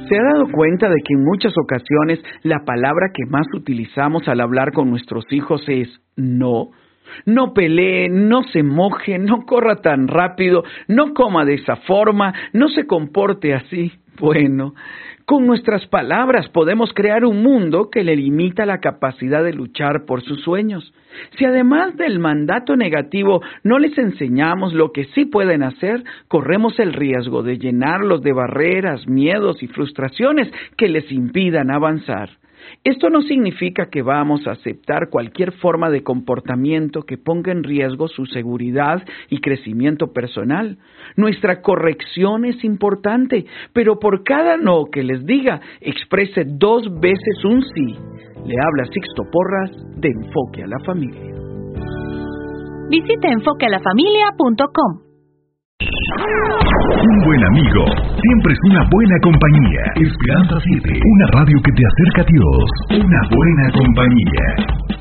¿Se ha dado cuenta de que en muchas ocasiones la palabra que más utilizamos al hablar con nuestros hijos es no? No pelee, no se moje, no corra tan rápido, no coma de esa forma, no se comporte así. Bueno, con nuestras palabras podemos crear un mundo que le limita la capacidad de luchar por sus sueños. Si además del mandato negativo no les enseñamos lo que sí pueden hacer, corremos el riesgo de llenarlos de barreras, miedos y frustraciones que les impidan avanzar. Esto no significa que vamos a aceptar cualquier forma de comportamiento que ponga en riesgo su seguridad y crecimiento personal. Nuestra corrección es importante, pero por cada no que les diga, exprese 2 veces un sí. Le habla Sixto Porras de Enfoque a la Familia. Visita enfoquealafamilia.com. Un buen amigo siempre es una buena compañía. Esperanza 7, una radio que te acerca a Dios. Una buena compañía.